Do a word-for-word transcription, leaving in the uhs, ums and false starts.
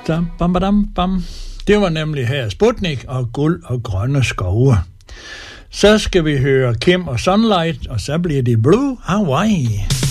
Dam, bam, bam, bam. Det var nemlig her Sputnik og guld og grønne skove. Så skal vi høre Kim og Sunlight, og så bliver det Blue Hawaii.